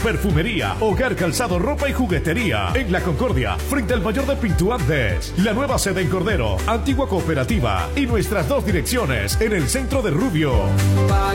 perfumería, hogar, calzado, ropa y juguetería. En La Concordia, frente al mayor de Pinto Andes. La nueva sede en Cordero, antigua cooperativa. Y nuestras 2 direcciones en el centro de Rubio.